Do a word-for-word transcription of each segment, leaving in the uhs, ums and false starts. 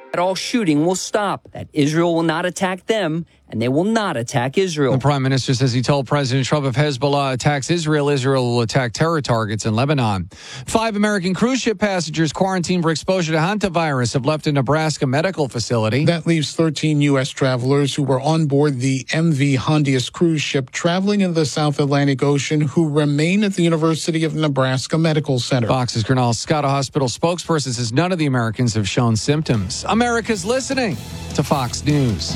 that all shooting will stop, that Israel will not attack them, and they will not attack Israel. The prime minister says he told President Trump if Hezbollah attacks Israel, Israel will attack terror targets in Lebanon. Five American cruise ship passengers quarantined for exposure to hantavirus have left a Nebraska medical facility. That leaves thirteen U S travelers who were on board the M V Hondius cruise ship traveling in the South Atlantic Ocean who remain at the University of Nebraska Medical Center. Fox's Grinnell Scott Hospital spokesperson says none of the Americans have shown symptoms. America's listening to Fox News.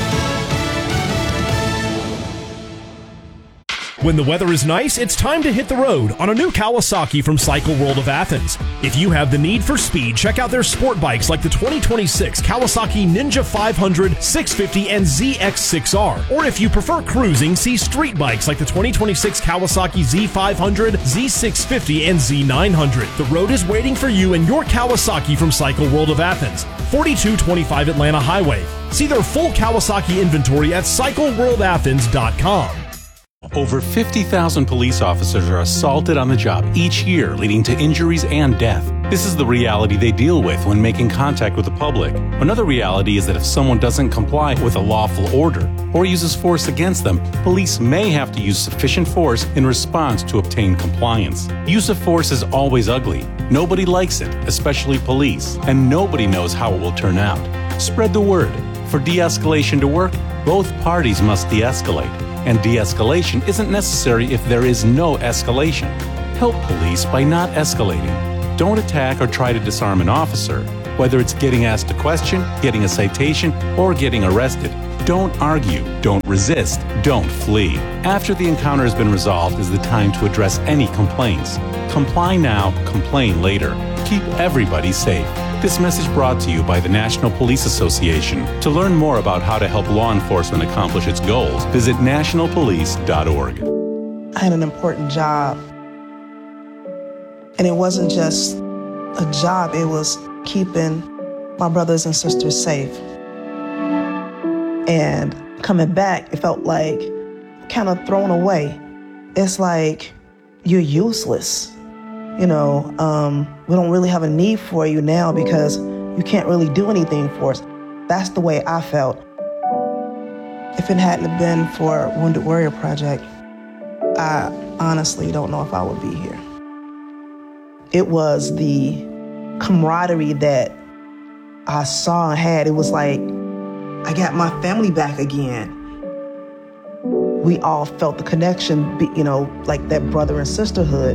When the weather is nice, it's time to hit the road on a new Kawasaki from Cycle World of Athens. If you have the need for speed, check out their sport bikes like the twenty twenty-six Kawasaki Ninja five hundred, six fifty, and Z X six R. Or if you prefer cruising, see street bikes like the twenty twenty-six Kawasaki Z five hundred, Z six fifty, and Z nine hundred. The road is waiting for you and your Kawasaki from Cycle World of Athens, forty-two twenty-five Atlanta Highway. See their full Kawasaki inventory at cycle world athens dot com. Over fifty thousand police officers are assaulted on the job each year, leading to injuries and death. This is the reality they deal with when making contact with the public. Another reality is that if someone doesn't comply with a lawful order or uses force against them, police may have to use sufficient force in response to obtain compliance. Use of force is always ugly. Nobody likes it, especially police, and nobody knows how it will turn out. Spread the word. For de-escalation to work, both parties must de-escalate. And de-escalation isn't necessary if there is no escalation. Help police by not escalating. Don't attack or try to disarm an officer, whether it's getting asked a question, getting a citation, or getting arrested. Don't argue, don't resist, don't flee. After the encounter has been resolved is the time to address any complaints. Comply now, complain later. Keep everybody safe. This message brought to you by the National Police Association. To learn more about how to help law enforcement accomplish its goals, visit national police dot org. I had an important job. And it wasn't just a job, it was keeping my brothers and sisters safe. And coming back, it felt like kind of thrown away. It's like you're useless. You know, um, we don't really have a need for you now because you can't really do anything for us. That's the way I felt. If it hadn't been for Wounded Warrior Project, I honestly don't know if I would be here. It was the camaraderie that I saw and had. It was like, I got my family back again. We all felt the connection, you know, like that brother and sisterhood.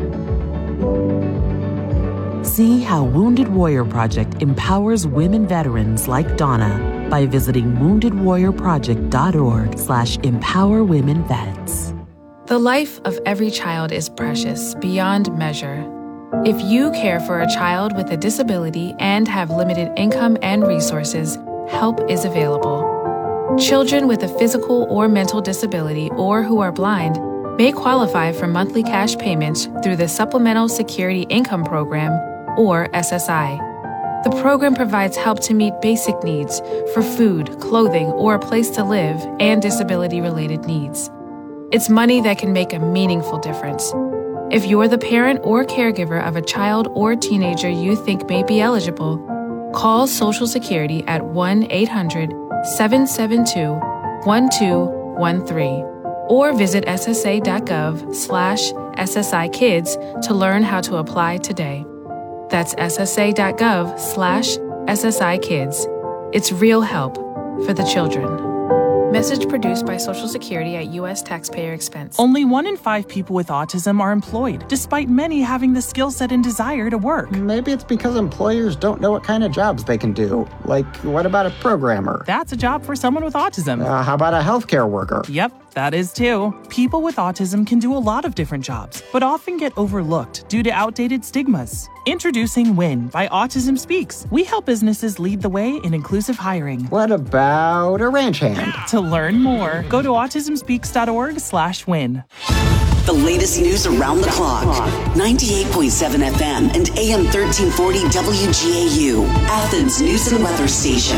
See how Wounded Warrior Project empowers women veterans like Donna by visiting wounded warrior project dot org slash empower women vets. The life of every child is precious beyond measure. If you care for a child with a disability and have limited income and resources, help is available. Children with a physical or mental disability or who are blind may qualify for monthly cash payments through the Supplemental Security Income Program, or S S I. The program provides help to meet basic needs for food, clothing, or a place to live, and disability-related needs. It's money that can make a meaningful difference. If you're the parent or caregiver of a child or teenager you think may be eligible, call Social Security at one eight hundred seven seven two one two one three or visit S S A dot gov slash S S I kids to learn how to apply today. That's S S A dot gov slash S S I kids. It's real help for the children. Message produced by Social Security at U S taxpayer expense. Only one in five people with autism are employed, despite many having the skill set and desire to work. Maybe it's because employers don't know what kind of jobs they can do. Like, what about a programmer? That's a job for someone with autism. Uh, how about a healthcare worker? Yep, that is too. People with autism can do a lot of different jobs, but often get overlooked due to outdated stigmas. Introducing WIN by Autism Speaks. We help businesses lead the way in inclusive hiring. What about a ranch hand? To learn more, go to autism speaks dot org slash win. The latest news around the clock. ninety-eight point seven F M and A M thirteen forty W G A U. Athens News and Weather Station.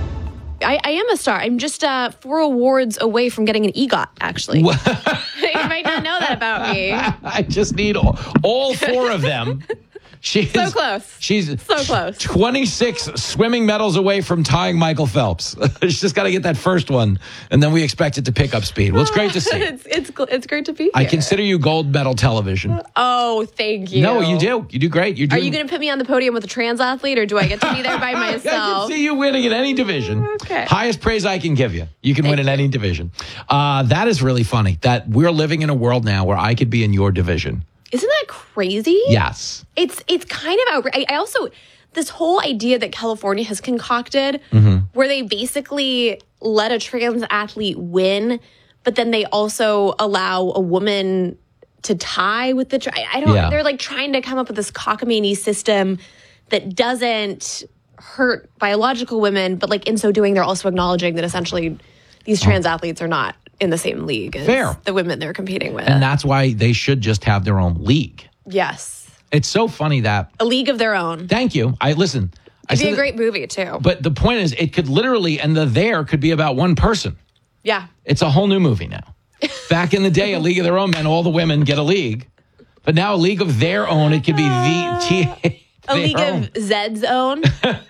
I, I am a star. I'm just uh, four awards away from getting an EGOT, actually. You might not know that about me. I just need all, all four of them. She's So close. She's So close. twenty-six swimming medals away from tying Michael Phelps. She's just got to get that first one, and then we expect it to pick up speed. Well, it's great to see. it's, it's gl- it's great to be here. I consider you gold medal television. Oh, thank you. No, you do. You do great. You're Are doing, you going to put me on the podium with a trans athlete, or do I get to be there by I myself? can see you winning in any division. Okay. Highest praise I can give you. You can Thank win in you. any division. Uh, that is really funny that we're living in a world now where I could be in your division. Isn't that crazy? Yes. It's it's kind of outrageous. I, I also this whole idea that California has concocted, Mm-hmm. where they basically let a trans athlete win, but then they also allow a woman to tie with the. Tri- I don't. Yeah. They're like trying to come up with this cockamamie system that doesn't hurt biological women, but like in so doing, they're also acknowledging that essentially these trans athletes are not in the same league as Fair. the women they're competing with. And that's why they should just have their own league. Yes, It's so funny that. a league of their own. Thank you. I listen. I It'd be said a that- great movie too. But the point is, it could literally, and the there could be about one person. Yeah. It's a whole new movie now. Back in the day, a league of their own meant all the women get a league. But now a league of their own, it could be the T. A league of Zed's own.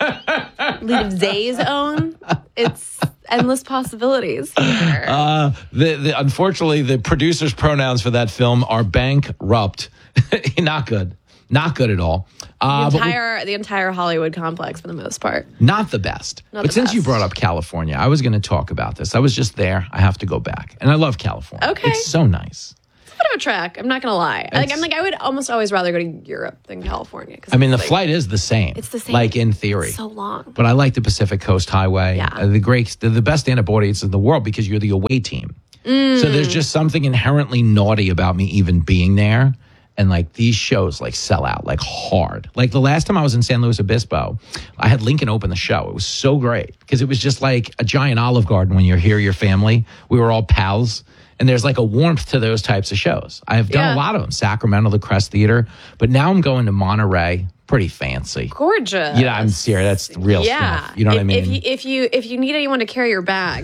League of Zay's own. It's endless possibilities here. Uh, the, the, unfortunately, the producer's pronouns for that film are bankrupt. Not good. Not good at all. Uh, the but we- entire the entire Hollywood complex for the most part. Not the best. Not but the since you best. brought up California, I was going to talk about this. I was just there. I have to go back. And I love California. Okay. It's so nice. It's a bit of a trek. I'm not gonna lie. Like It's- I'm like I would almost always rather go to Europe than California. 'cause I mean, the it's like- flight is the same. It's the same. Like in theory. It's so long. But I like the Pacific Coast Highway. Yeah. Uh, the great, the, the best stand-up audience in the world because you're the away team. Mm. So there's just something inherently naughty about me even being there. And like these shows like sell out like hard. Like the last time I was in San Luis Obispo, I had Lincoln open the show. It was so great because it was just like a giant Olive Garden when you're here, your family. We were all pals. And there's like a warmth to those types of shows. I have done Yeah. a lot of them. Sacramento, the Crest Theater. But now I'm going to Monterey. Pretty fancy. Gorgeous. Yeah, I'm serious. That's real yeah. stuff. You know if, what I mean? If you, if you if you need anyone to carry your bag,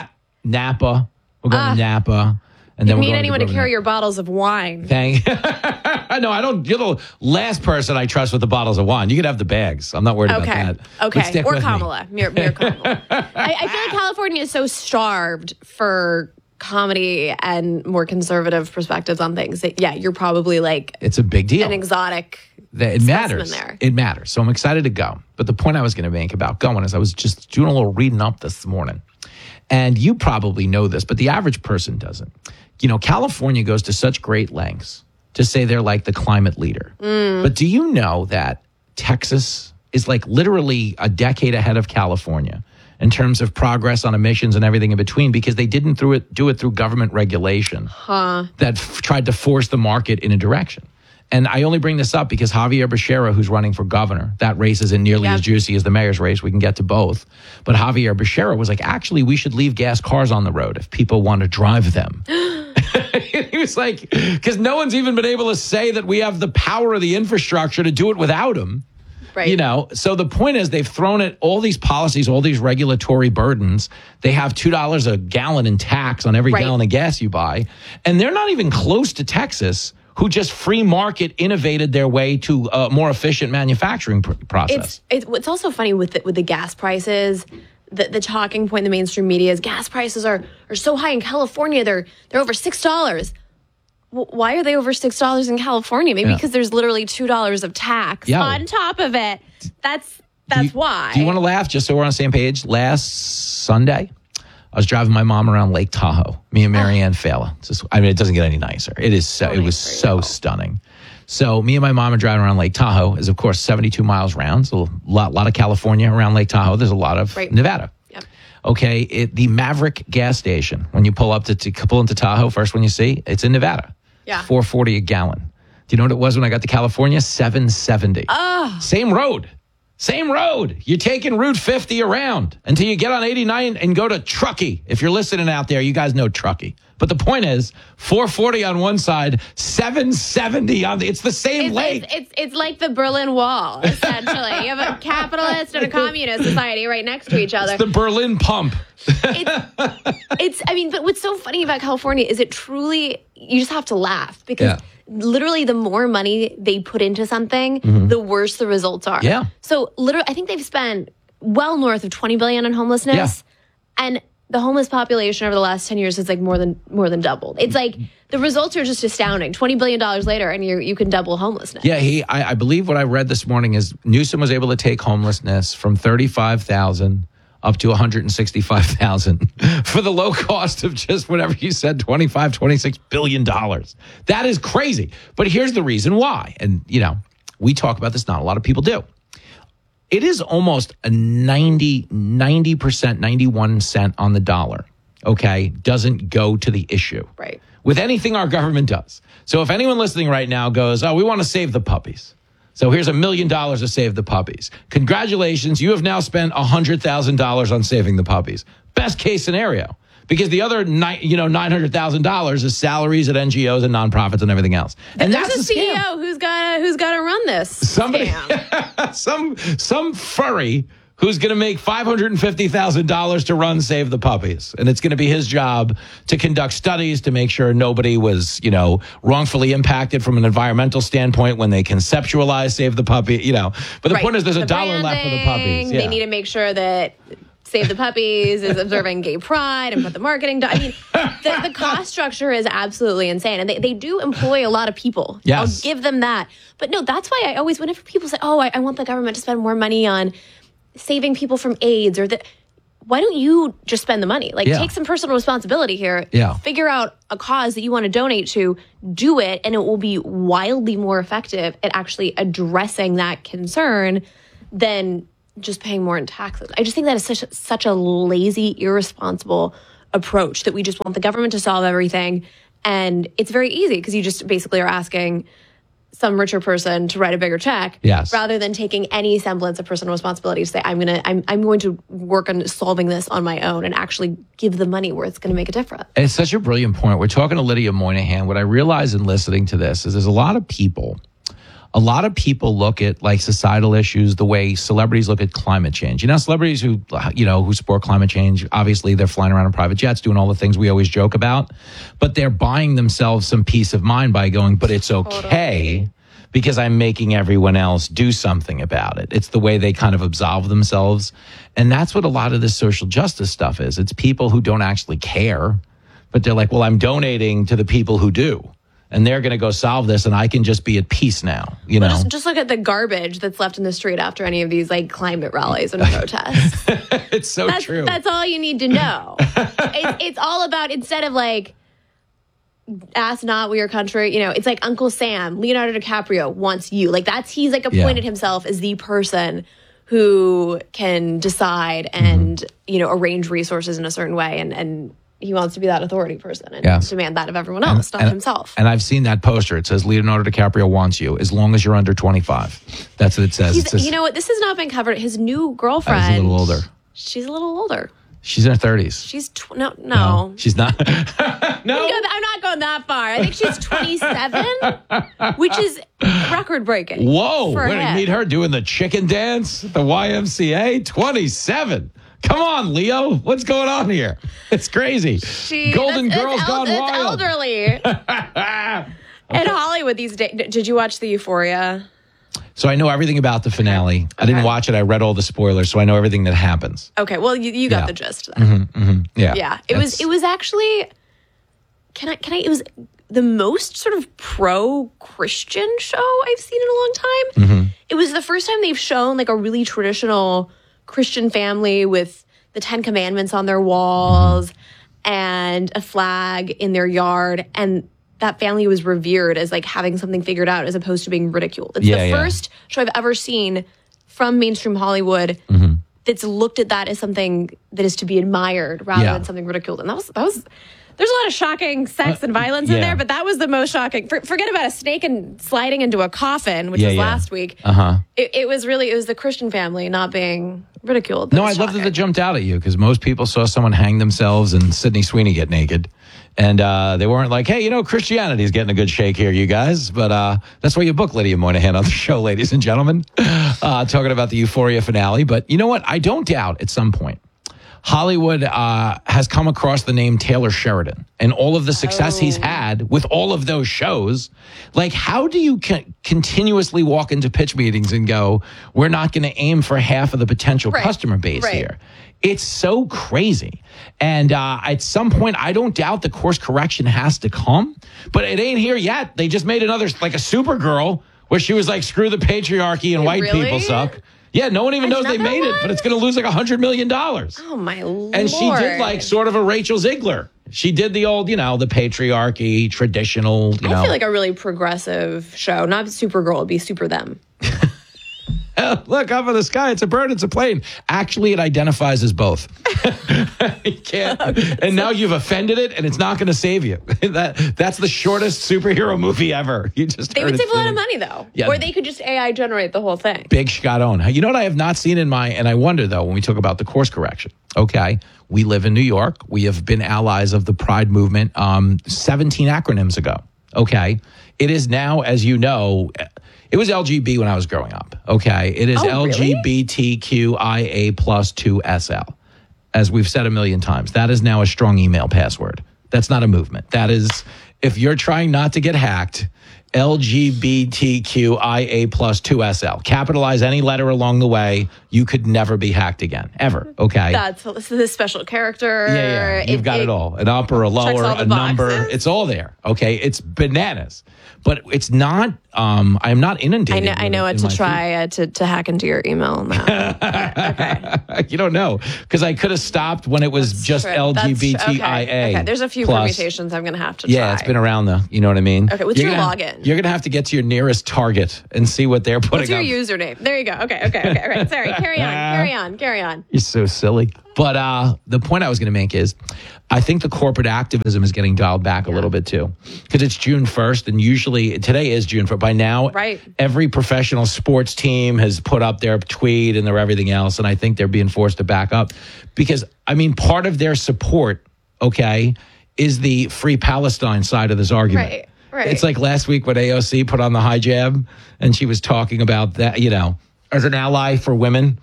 Napa. We're going Ah. to Napa. And you then we're need going anyone to Grosvenor. carry your bottles of wine. Thank. No, I don't. You're the last person I trust with the bottles of wine. You could have the bags. I'm not worried Okay. about that. But Okay. stick Or with me. Kamala. Mere, mere Kamala. I, I feel like California is so starved for comedy and more conservative perspectives on things that, yeah, you're probably like It's a big deal. an exotic. That it specimen matters. there. It matters. So I'm excited to go. But the point I was going to make about going is I was just doing a little reading up this morning. And you probably know this, but the average person doesn't. You know, California goes to such great lengths to say they're like the climate leader. Mm. But do you know that Texas is like literally a decade ahead of California in terms of progress on emissions and everything in between because they didn't through it, do it through government regulation Huh. that f- tried to force the market in a direction. And I only bring this up because Javier Becerra, who's running for governor, that race isn't nearly Yeah. as juicy as the mayor's race. We can get to both. But Javier Becerra was like, actually, we should leave gas cars on the road if people want to drive them. He was like, because no one's even been able to say that we have the power of the infrastructure to do it without them. Right. You know, so the point is they've thrown at all these policies, all these regulatory burdens. They have two dollars a gallon in tax on every Right. gallon of gas you buy. And they're not even close to Texas, who just free market innovated their way to a more efficient manufacturing pr- process. It's, it's it's also funny with the, with the gas prices. The, the talking point in the mainstream media is gas prices are, are so high in California. They're they're over six dollars. Well, why are they over six dollars in California? Maybe Yeah. because there's literally two dollars of tax Yeah. on top of it. That's that's Do you- why. Do you want to laugh just so we're on the same page? Last Sunday, I was driving my mom around Lake Tahoe. Me and Marianne Fela. It's just, I mean, it doesn't get any nicer. It is so. So it was nice for so you. stunning. So me and my mom are driving around Lake Tahoe. Is of course seventy-two miles round. So a lot, lot of California around Lake Tahoe. There's a lot of Right. Nevada. Yep. Okay, it, the Maverick gas station. When you pull up to, to pull into Tahoe, first one you see, it's in Nevada. Yeah. four forty a gallon. Do you know what it was when I got to California? seven seventy. Oh. Same road. Same road. You're taking Route fifty around until you get on eighty-nine and go to Truckee. If you're listening out there, you guys know Truckee. But the point is, four forty on one side, seven seventy on the, it's the same It's, lake. it's, it's it's like the Berlin Wall, essentially. You have a capitalist and a communist society right next to each other. It's the Berlin pump. it's, it's, I mean, but what's so funny about California is it truly, you just have to laugh because Yeah. literally the more money they put into something, Mhm. the worse the results are. Yeah. So literally, I think they've spent well north of twenty billion dollars on homelessness. Yeah. And the homeless population over the last ten years has like more than more than doubled. It's like the results are just astounding. twenty billion dollars later and you you can double homelessness. Yeah, he. I, I believe what I read this morning is Newsom was able to take homelessness from thirty-five thousand up to one hundred sixty-five thousand for the low cost of just whatever you said, twenty-five, twenty-six billion dollars. That is crazy. But here's the reason why. And, you know, we talk about this, not a lot of people do. It is almost a ninety, ninety percent, ninety-one cent on the dollar, okay, doesn't go to the issue. Right. With anything our government does. So if anyone listening right now goes, oh, we want to save the puppies. So here's a million dollars to save the puppies. Congratulations, you have now spent one hundred thousand dollars on saving the puppies. Best case scenario. Because the other, ni- you know, nine hundred thousand dollars is salaries at N G Os and nonprofits and everything else. And There's that's a a C E O scam. who's got who's got to run this. Somebody, some some furry who's going to make five hundred fifty thousand dollars to run Save the Puppies. And it's going to be his job to conduct studies to make sure nobody was, you know, wrongfully impacted from an environmental standpoint when they conceptualize Save the Puppy, you know. But the Right. point is there's a The dollar left for the puppies. They Yeah. need to make sure that Save the Puppies is observing gay pride and put the marketing down. I mean, the, the cost structure is absolutely insane. And they, they do employ a lot of people. Yes. I'll give them that. But no, that's why I always, whenever people say, oh, I, I want the government to spend more money on saving people from AIDS or the, why don't you just spend the money? Like, Yeah. take some personal responsibility here. Yeah. Figure out a cause that you want to donate to, do it, and it will be wildly more effective at actually addressing that concern than just paying more in taxes. I just think that is such a, such a lazy, irresponsible approach that we just want the government to solve everything. And it's very easy because you just basically are asking some richer person to write a bigger check, Yes. rather than taking any semblance of personal responsibility to say, I'm gonna, I'm, I'm going to work on solving this on my own and actually give the money where it's going to make a difference. It's such a brilliant point. We're talking to Lydia Moynihan. What I realize in listening to this is there's a lot of people, a lot of people look at like societal issues the way celebrities look at climate change. You know, celebrities who, you know, who support climate change, obviously they're flying around in private jets, doing all the things we always joke about, but they're buying themselves some peace of mind by going, but it's okay because I'm making everyone else do something about it. It's the way they kind of absolve themselves. And that's what a lot of this social justice stuff is. It's people who don't actually care, but they're like, well, I'm donating to the people who do. And they're going to go solve this, and I can just be at peace now, you know? Well, just, just look at the garbage that's left in the street after any of these like climate rallies and protests. It's so that's, true. That's all you need to know. it's, it's all about, instead of like, ask not we your country, you know, it's like Uncle Sam, Leonardo DiCaprio wants you. Like that's, he's like appointed Yeah. himself as the person who can decide and, Mm-hmm. you know, arrange resources in a certain way. And, and he wants to be that authority person and Yes. demand that of everyone else, not and, himself. And I've seen that poster. It says Leonardo DiCaprio wants you as long as you're under twenty-five. That's what it says. He's, It says you know what? This has not been covered. His new girlfriend. she's a little older. She's a little older. She's in her thirties. She's tw- no, no, She's not. no. I'm not going that far. I think she's twenty-seven, which is record breaking. Whoa. for Where did him. you meet her doing the chicken dance at the Y M C A? twenty-seven. Come on, Leo. What's going on here? It's crazy. She, Golden that's, Girls it's gone el- wild. It's elderly. In Hollywood these days. Did you watch the Euphoria? So I know everything about the finale. I didn't watch it. I read all the spoilers, so I know everything that happens. Okay, well you, you got Yeah. the gist then. Mm-hmm, mm-hmm. Yeah. Yeah. It was it was actually can I can I it was the most sort of pro-Christian show I've seen in a long time. Mm-hmm. It was the first time they've shown like a really traditional Christian family with the Ten Commandments on their walls Mm-hmm. and a flag in their yard, and that family was revered as like having something figured out as opposed to being ridiculed. It's Yeah, the yeah. first show I've ever seen from mainstream Hollywood Mm-hmm. that's looked at that as something that is to be admired rather Yeah. than something ridiculed. And that was that was there's a lot of shocking sex and violence in yeah. there, but that was the most shocking. For, forget about a snake and sliding into a coffin, which Yeah, was yeah. last week. Uh-huh. It, it was really it was the Christian family not being ridiculed. No, I love that it jumped out at you because most people saw someone hang themselves and Sydney Sweeney get naked. And uh, they weren't like, hey, you know, Christianity's getting a good shake here, you guys. But uh, that's why you book Lydia Moynihan on the show, ladies and gentlemen, uh, talking about the Euphoria finale. But you know what? I don't doubt at some point Hollywood uh, has come across the name Taylor Sheridan and all of the success oh. he's had with all of those shows. Like, how do you co- continuously walk into pitch meetings and go, we're not going to aim for half of the potential right. customer base right. here? It's so crazy. And uh, at some point, I don't doubt the course correction has to come, but it ain't here yet. They just made another, like a Supergirl, where she was like, screw the patriarchy and white really? people suck. Yeah, no one even knows Another they made one? it, but it's going to lose like one hundred million dollars. Oh, my Lord. And she did like sort of a Rachel Ziegler. She did the old, you know, the patriarchy, traditional, you I know. feel like a really progressive show. Not Supergirl, it'd be Super Them. Look up in the sky. It's a bird. It's a plane. Actually, it identifies as both. You can't. And now you've offended it, and it's not going to save you. that That's the shortest superhero movie ever. You just They would save a lot of money, though. Yeah. Or they could just A I generate the whole thing. Big shot on. You know what I have not seen in my, and I wonder, though, when we talk about the course correction. Okay, we live in New York. We have been allies of the Pride movement um, seventeen acronyms ago. Okay, it is now, as you know, it was L G B when I was growing up. Okay, it is oh, L G B T Q I A plus two S L. As we've said a million times, that is now a strong email password. That's not a movement. That is, if you're trying not to get hacked, L G B T Q I A plus two S L. Capitalize any letter along the way. You could never be hacked again, ever. Okay. That's this special character. Yeah, yeah. You've it, got it, it all. An up or a lower, a number. Boxes. It's all there. Okay. It's bananas. But it's not, um, I'm not inundated. I know, I know what to try uh, to, to hack into your email now. Okay. You don't know. Because I could have stopped when it was That's just true. L G B T I A. Okay. okay. There's a few plus. permutations I'm going to have to yeah, try. Yeah, it's been around though. You know what I mean? Okay, what's you're your gonna, login? You're going to have to get to your nearest Target and see what they're putting What's your up. username? There you go. Okay, okay, okay. All right. Sorry. Carry on. Carry on. Carry on. You're so silly. But uh, the point I was going to make is I think the corporate activism is getting dialed back yeah. a little bit too. Because it's June first, and usually today is June first. By now, right. every professional sports team has put up their tweet and their everything else, and I think they're being forced to back up. Because, I mean, part of their support, okay, is the Free Palestine side of this argument. Right, right. It's like last week when A O C put on the hijab, and she was talking about that, you know, as an ally for women.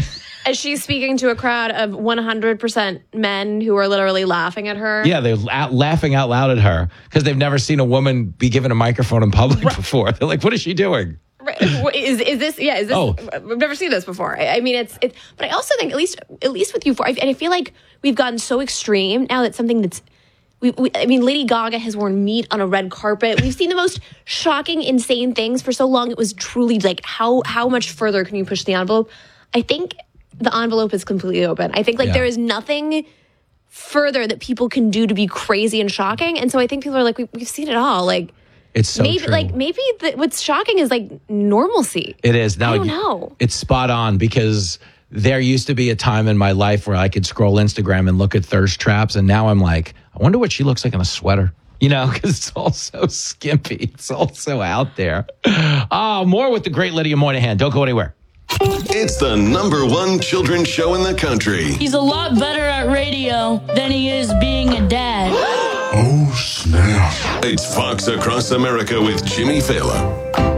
As she's speaking to a crowd of one hundred percent men who are literally laughing at her. Yeah, they're la- laughing out loud at her because they've never seen a woman be given a microphone in public right. before. They're like, what is she doing? Right. Is is this, yeah, is this, oh. We've never seen this before. I, I mean, it's, it's, but I also think, at least, at least with you four, I, and I feel like we've gotten so extreme now that something that's, we, we, I mean, Lady Gaga has worn meat on a red carpet. We've seen the most shocking, insane things for so long. It was truly like, how, how much further can you push the envelope? I think the envelope is completely open. I think like yeah. there is nothing further that people can do to be crazy and shocking. And so I think people are like, we, we've seen it all. Like, it's so maybe true. like maybe the, what's shocking is like normalcy. It is. Now, I don't know. It's spot on because there used to be a time in my life where I could scroll Instagram and look at thirst traps. And now I'm like, I wonder what she looks like in a sweater. You know, because it's all so skimpy. It's all so out there. Ah, uh, more with the great Lydia Moynihan. Don't go anywhere. It's the number one children's show in the country. He's a lot better at radio than he is being a dad. Oh, snap. It's Fox Across America with Jimmy Fallon.